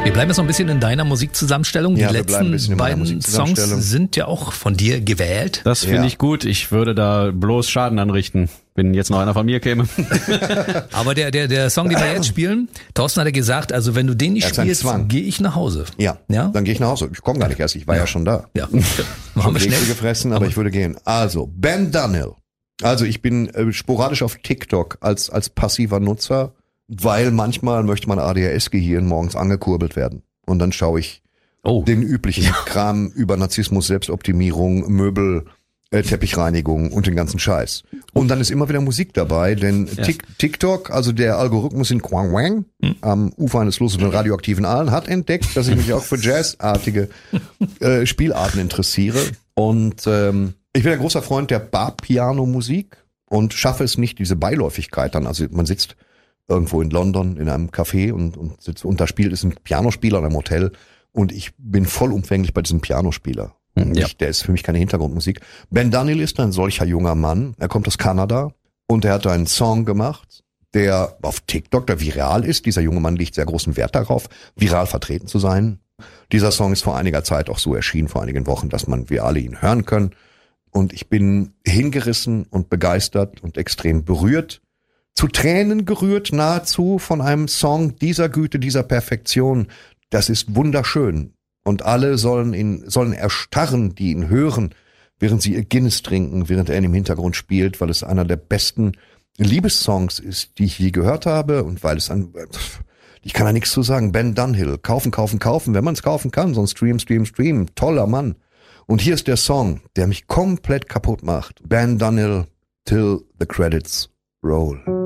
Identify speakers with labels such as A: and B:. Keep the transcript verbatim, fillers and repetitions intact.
A: Wir bleiben jetzt noch ein bisschen in deiner Musikzusammenstellung. Die
B: Ja, wir bleiben ein bisschen
A: letzten
B: in meiner
A: beiden Songs
B: Musikzusammenstellung.
A: sind ja auch von dir gewählt.
C: Das finde
B: Ja.
C: ich gut. Ich würde da bloß Schaden anrichten, wenn jetzt noch einer von mir käme.
A: Aber der, der, der Song, den wir jetzt spielen, Thorsten hat ja gesagt, also wenn du den nicht
B: Er hat seinen
A: spielst,
B: Zwang.
A: gehe ich nach Hause.
B: Ja,
A: Ja?
B: dann gehe ich nach Hause. Ich komme gar nicht erst, ich war ja, schon da.
A: Ja.
B: Schon
A: Machen wir
B: Kekse
A: schnell.
B: gefressen, aber ich würde gehen. Also, Ben Dunhill. Also ich bin äh, sporadisch auf TikTok als als passiver Nutzer, weil manchmal möchte mein A D H S-Gehirn morgens angekurbelt werden. Und dann schaue ich
A: Oh.
B: den üblichen Kram über Narzissmus, Selbstoptimierung, Möbel, äh, Teppichreinigung und den ganzen Scheiß. Und dann ist immer wieder Musik dabei, denn
C: Ja.
B: Tik- TikTok, also der Algorithmus in Quang Wang,
A: Hm.
B: am Ufer eines Flusses mit radioaktiven Aalen, hat entdeckt, dass ich mich auch für jazzartige äh, Spielarten interessiere. Und ähm, ich bin ein großer Freund der Bar-Piano-Musik und schaffe es nicht, diese Beiläufigkeit dann. Also man sitzt irgendwo in London in einem Café und, und sitzt und da spielt es ein Pianospieler in einem Hotel und ich bin vollumfänglich bei diesem Pianospieler. Und
C: Ja.
B: ich, der ist für mich keine Hintergrundmusik. Ben Dunhill ist ein solcher junger Mann. Er kommt aus Kanada und er hat einen Song gemacht, der auf TikTok, der viral ist. Dieser junge Mann legt sehr großen Wert darauf, viral vertreten zu sein. Dieser Song ist vor einiger Zeit auch so erschienen, vor einigen Wochen, dass man wir alle ihn hören können. Und ich bin hingerissen und begeistert und extrem berührt, zu Tränen gerührt nahezu von einem Song dieser Güte, dieser Perfektion. Das ist wunderschön. Und alle sollen ihn, sollen erstarren, die ihn hören, während sie ihr Guinness trinken, während er ihn im Hintergrund spielt, weil es einer der besten Liebessongs ist, die ich je gehört habe und weil es ein, ich kann da nichts zu sagen, Ben Dunhill, kaufen, kaufen, kaufen, wenn man es kaufen kann, sonst stream, stream, stream, toller Mann. Und hier ist der Song, der mich komplett kaputt macht. Ben Dunhill, Till the Credits Roll.